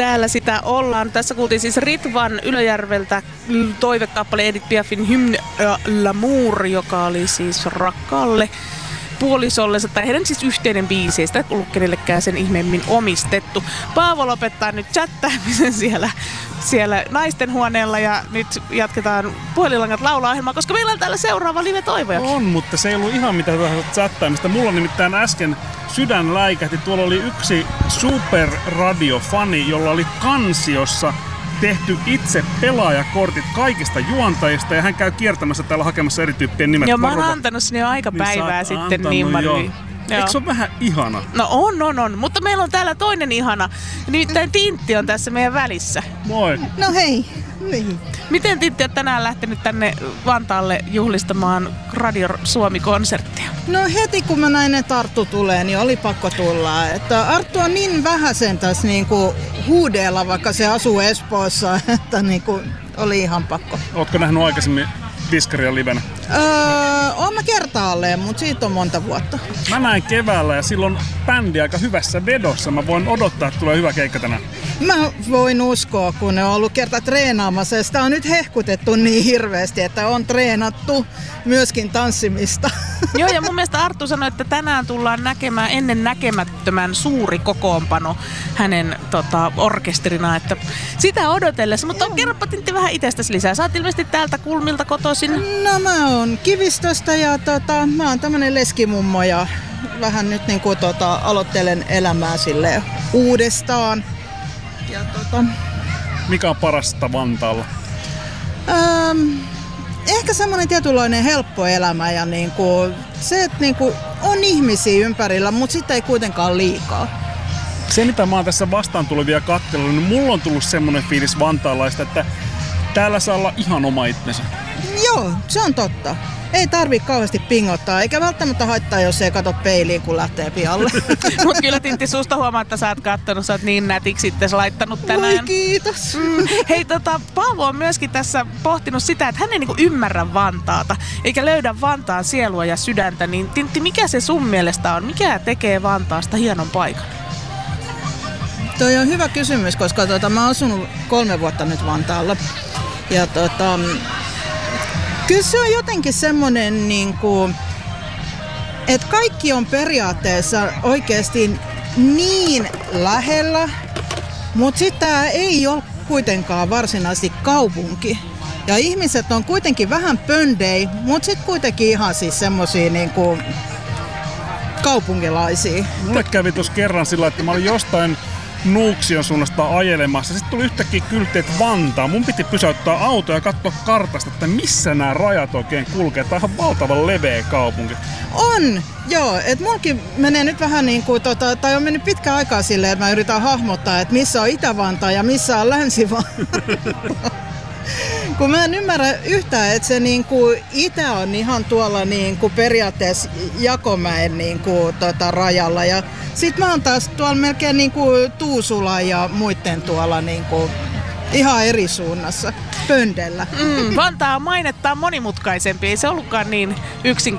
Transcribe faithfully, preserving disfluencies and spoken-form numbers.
Täällä sitä ollaan. Tässä kuultiin siis Ritvan Ylöjärveltä toivekappale Edith Piafin Hymne à l'amour, joka oli siis rakkaalle puolisollensa, tai heidän siis yhteinen biisi, ei sitä ollut kenellekään sen ihmeemmin omistettu. Paavo lopettaa nyt chattaamisen siellä, siellä naisten huoneella, ja nyt jatketaan Puhelinlangat laulaohjelmaa, koska meillä on täällä seuraava live toivojakin. On, mutta se ei ollut ihan mitään chattaamista. Mulla nimittäin äsken sydän läikähti. Tuolla oli yksi superradiofani, jolla oli kansiossa tehty itse pelaajakortit kaikista juontajista, ja hän käy kiertämässä täällä hakemassa eri tyyppien nimet. Joo, mä oon antanut sinne jo aika niin päivää sitten antanut, nimmariin. Eikö se ole vähän ihana? No on, on, on. Mutta meillä on täällä toinen ihana. Nimittäin Tintti on tässä meidän välissä. Moi. No hei. Niin. Miten Tintti on tänään lähtenyt tänne Vantaalle juhlistamaan Radio Suomi-konserttia? No heti kun mä näin, että Arttu tulee, niin oli pakko tulla. Että Arttu on niin vähäsen tässä niinku huudeella, vaikka se asuu Espoossa, että niinku oli ihan pakko. Ootko nähnyt aikaisemmin Diskaria livenä? Öö, oon mä kertaalleen, mutta siitä on monta vuotta. Mä näin keväällä ja silloin bändi aika hyvässä vedossa. Mä voin odottaa, että tulee hyvä keikka tänään. Mä voin uskoa, kun ne on ollut kerta treenaamassa, ja sitä on nyt hehkutettu niin hirveästi, että on treenattu myöskin tanssimista. Joo, ja mun mielestä Arttu sanoi, että tänään tullaan näkemään ennen näkemättömän suuri kokoonpano hänen tota, orkesterina, että sitä odotellessa. Mutta kerropa Tintti vähän itsestäsi lisää. Sä oot ilmeisesti täältä kulmilta kotoisin. No mä oon Kivistöstä ja tota, mä oon tämmönen leskimummo ja vähän nyt niinku tota, aloittelen elämää silleen uudestaan. Ja tota, mikä on parasta Vantaalla? Ähm, ehkä semmoinen tietynlainen helppo elämä ja niinku, se, että niinku, on ihmisiä ympärillä, mutta sitten ei kuitenkaan liikaa. Se, mitä mä oon tässä vastaan tulevia katsellut, niin mulla on tullut semmoinen fiilis vantaalaista, että täällä saa olla ihan oma itsensä. Joo, se on totta. Ei tarvii kauheasti pingottaa, eikä välttämättä haittaa, jos ei kato peiliin, kun lähtee pialle. Mut kyllä Tintti, susta huomaa, että sä oot kattonut, sä oot niin nätiksi itses laittanut tänään. Voi kiitos. Mm. Hei, tota, Paavo on myöskin tässä pohtinut sitä, että hän ei niinku ymmärrä Vantaata, eikä löydä Vantaan sielua ja sydäntä. Niin Tintti, mikä se sun mielestä on? Mikä tekee Vantaasta hienon paikan? Toi on hyvä kysymys, koska tota, mä oon asunut kolme vuotta nyt Vantaalla. Ja tota, kyllä se on jotenkin semmonen, niin kuin, että kaikki on periaatteessa oikeasti niin lähellä, mutta sitten tää ei ole kuitenkaan varsinaisesti kaupunki. Ja ihmiset on kuitenkin vähän pöndei, mutta sitten kuitenkin ihan siis semmosia niin kuin kaupunkilaisia. Mulle kävi tuossa kerran sillä, että mä olin jostain Nuuksion suunnasta ajelemassa. Sitten tuli yhtäkkiä kyltti, että Vantaa. Mun piti pysäyttää auto ja katsoa kartasta, että missä nämä rajat oikein kulkee. Tämä on ihan valtavan leveä kaupunki. On, joo. Että mulkin menee nyt vähän niin kuin, tota, tai on mennyt pitkä aikaa silleen, että mä yritän hahmottaa, että missä on Itä-Vantaa ja missä on Länsi-Vantaa. Kun mä en ymmärrä yhtään, että se niinku itä on ihan tuolla niinku periaatteessa Jakomäen niinku tota rajalla ja sit mä oon taas tuolla melkein niinku Tuusula ja muiden tuolla niinku ihan eri suunnassa, pöndellä. Mm, Vantaa mainettaan monimutkaisempi, ei se ollutkaan niin yksinkertainen.